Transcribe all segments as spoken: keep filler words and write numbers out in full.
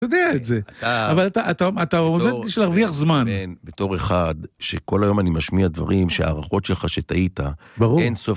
אתה יודע את זה. אבל אתה עובד בשביל להרוויח זמן. בתור אחד, שכל היום אני משמיע דברים, שהערכות שלך שטעית, אין סוף,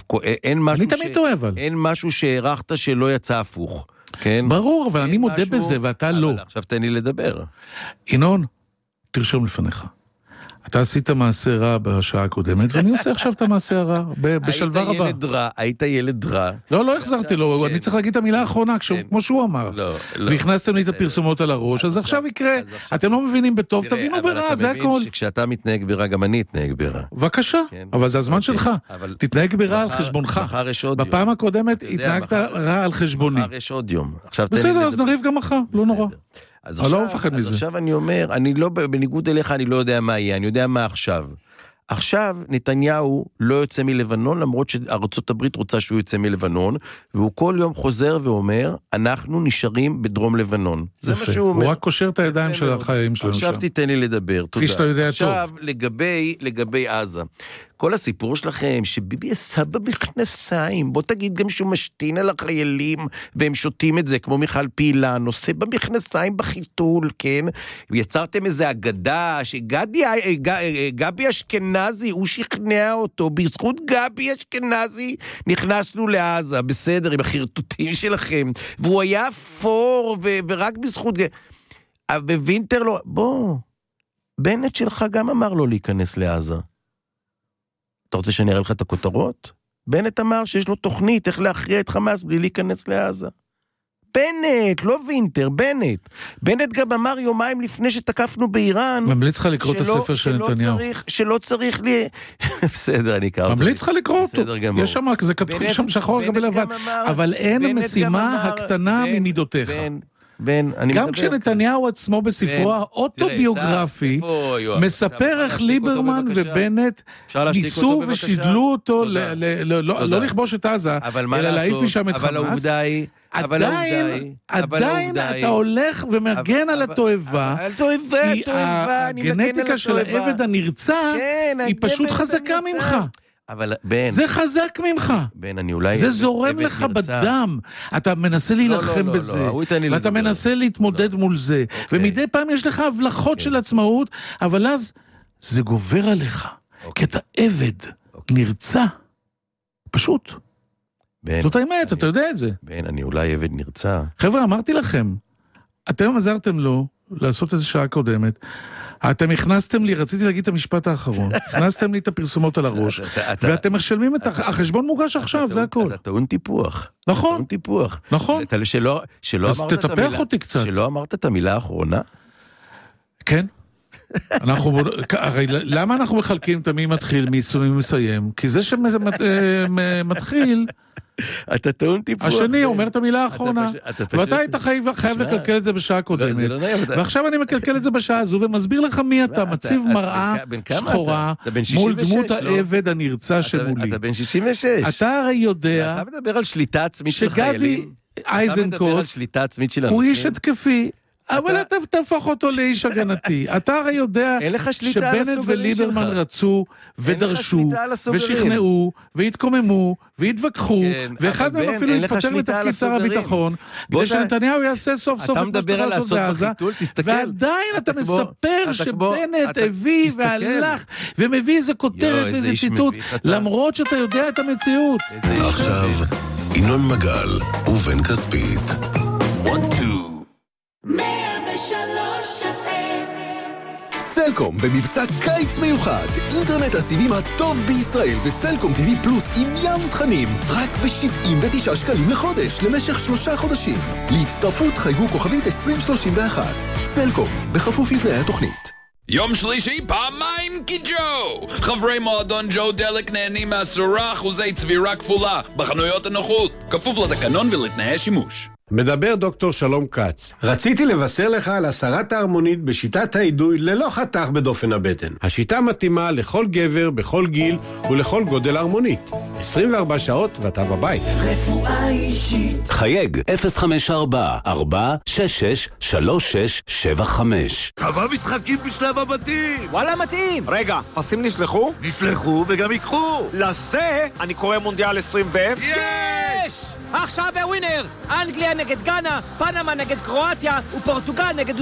אין משהו שהערכת שלא יצא הפוך. ברור, אבל אני מודה בזה, ואתה לא. עכשיו תן לי לדבר. ינון, תרשום לפניך. אתה עשית מעשה רע בשעה הקודמת, ואני עושה עכשיו את המעשה הרע, בשלווה רבה. היית ילד רע, היית ילד רע. לא, לא החזרתי לו, אני צריך להגיד את המילה האחרונה, כמו שהוא אמר. והכנסתם לי את הפרסומות על הראש, אז עכשיו יקרה, אתם לא מבינים בטוב, תבינו ברע, זה הכל. אבל אתה מבין שכשאתה מתנהג ברע, גם אני אתנהג ברע. בבקשה, אבל זה הזמן שלך. תתנהג ברע על חשבונך. בפעם הקודמת התנהגת רע על חשבוני. מחר יש עוד יום. בסדר, אז נריב גם מחר, לא נורא. אז עכשיו, לא מפחד מזה. עכשיו אני אומר, אני לא, בניגוד אליך, אני לא יודע מה יהיה, אני יודע מה עכשיו. עכשיו נתניהו לא יוצא מלבנון, למרות שארצות הברית רוצה שהוא יוצא מלבנון, והוא כל יום חוזר ואומר, אנחנו נשארים בדרום לבנון. זה מה שהוא אומר. הוא רק קושר את הידיים של החיים שלנו שם. עכשיו תיתן לי לדבר, תודה. כפי שאתה יודע טוב. עכשיו לגבי, לגבי עזה. כל הסיפור שלכם, שביבי עשה במכנסיים, בוא תגיד גם שהוא משתין על החיילים, והם שותים את זה, כמו מיכל פעילה, נושא במכנסיים בחיתול, כן? ויצרתם איזו אגדה, שגבי אשכנזי, הוא שכנע אותו, בזכות גבי אשכנזי, נכנסנו לעזה, בסדר, עם החרטוטים שלכם, והוא היה אפור, ו- ורק בזכות, ווינטר לא, בוא, בנט שלך גם אמר לו להיכנס לעזה. אתה רוצה שאני אראה לך את הכותרות? בנט אמר שיש לו תוכנית איך להכריע את חמאס בלי להיכנס לעזה. בנט, לא וינטר, בנט. בנט גם אמר יומיים לפני שתקפנו באיראן... ממליץ לך לקרוא את הספר של נתניהו. שלא צריך לי... בסדר, אני אקרא אותו. ממליץ לך לקרוא אותו. יש שם, זה כתוב שם שחור גבי לבן. אבל אין המשימה הקטנה ממידותיך. בן, גם כשנתניהו עצמו בספרו האוטוביוגרפי מספר איך ליברמן ובנט ניסו ושידלו אותו לא לכבוש את עזה, אלא להעיף משם את חמאס. עדיין, עדיין אתה הולך ומגן על התועבה, כי הגנטיקה של העבד הנרצע היא פשוט חזקה ממך. אבל בן, זה חזק ממך. בן, אני אולי... זה זורם לך בדם. אתה מנסה להילחם בזה. ואתה מנסה להתמודד מול זה. ומדי פעם יש לך הבלחות של עצמאות, אבל אז זה גובר עליך. כי אתה עבד, נרצע. פשוט. זאת האמת, אתה יודע את זה. בן, אני אולי עבד נרצע. חבר'ה, אמרתי לכם, אתם עזרתם לו לעשות איזו שעה קודמת, אתם הכנסתם לי, רציתי להגיד את המשפט האחרון, הכנסתם לי את הפרסומות על הראש, ואתם משלמים את החשבון מוגש עכשיו, זה הכל. אתה טעון טיפוח. נכון. טעון טיפוח. נכון. אז תטפח אותי קצת. שלא אמרת את המילה האחרונה? כן. אנחנו, הרי למה אנחנו מחלקים את מי מתחיל, מי מסיים? כי זה שמתחיל... אתה טעון טיפוח. השני אומר את המילה האחרונה, ואתה היית חייב לקלקל את זה בשעה קודמת, ועכשיו אני מקלקל את זה בשעה הזו, ומסביר לך מי אתה, מציב מראה שחורה מול דמות העבד הנרצע שמולי. אתה בן שישים ושש. אתה הרי יודע, אתה מדבר על שליטה עצמית של חיילים. אייזנקוט, הוא איש התקפי, אבל אתה תהפוך אותו לאיש הגנתי. אתה הרי יודע שבנט וליברמן רצו ודרשו ושכנעו והתקוממו והתווכחו, ואחד מהם אפילו התפטר לתפקיד שר הביטחון, כדי שנתניהו יעשה סוף סוף את מה שצריך לעשות בעזה, ועדיין אתה מספר שבנט הביא והלך ומביא איזה כותרת ואיזה ציטוט, למרות שאתה יודע את המציאות. עכשיו ינון מגל ובן כספית. סלקום במבצע קיץ מיוחד, אינטרנט הסיבים הטוב בישראל וסלקום טי וי פלוס עם ים תכנים רק ב-שבעים ותשעה שקלים לחודש למשך שלושה חודשים. להצטרפות חייגו כוכבית עשרים שלושים ואחת. סלקום, בכפוף לתנאי התוכנית. יום שלישי פעמיים כי ג'ו! חברי מועדון ג'ו דלק נהנים מעשרה אחוזי צבירה כפולה בחנויות הנוחות, כפוף לתקנון ולתנאי שימוש. מדבר דוקטור שלום קץ. רציתי לבשר לך על הסרת ההרמונית בשיטת העידוי ללא חתך בדופן הבטן. השיטה מתאימה לכל גבר, בכל גיל ולכל גודל הרמונית. עשרים וארבע שעות ואתה בבית. רפואה אישית. חייג אפס חמש ארבע ארבע שש שש שלוש שש שבע חמש. כמה משחקים בשלב הבתים? וואלה מתאים. רגע, פסים נשלחו? נשלחו וגם יקחו. לזה אני קורא מונדיאל עשרים ו... יש! עכשיו בווינר! אנגליה נגד גאנה, פנמה נגד קרואטיה ופורטוגל נגד